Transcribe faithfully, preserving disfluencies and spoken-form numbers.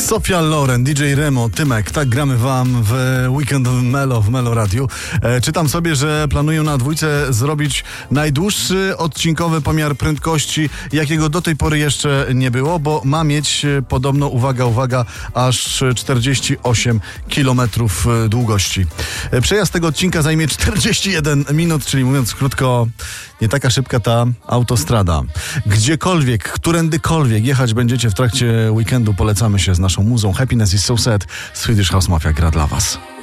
Sofia Loren, D J Remo, Tymek, tak gramy wam w Weekend Melo w Melo Radiu. E, czytam sobie, że planują na dwójce zrobić najdłuższy odcinkowy pomiar prędkości, jakiego do tej pory jeszcze nie było, bo ma mieć e, podobno, uwaga, uwaga, aż czterdzieści osiem kilometrów długości. E, przejazd tego odcinka zajmie czterdzieści jeden minut, czyli mówiąc krótko, nie taka szybka ta autostrada. Gdziekolwiek, którędykolwiek jechać będziecie w trakcie weekendu, polecamy się z naszą muzą. Happiness is so sad. Swedish House Mafia gra dla was.